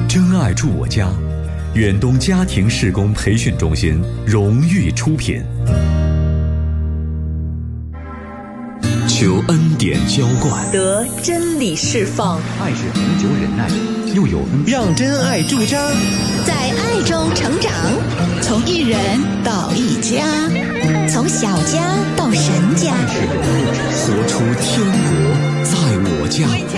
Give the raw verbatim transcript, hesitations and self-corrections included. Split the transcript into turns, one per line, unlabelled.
真爱住我家，远东家庭事工培训中心荣誉出品。求恩典浇灌，
得真理释放，
爱是恒久忍耐，又有恩，
让真爱驻扎，
在爱中成长，从一人到一家，从小家到神家，
活出天国在我家。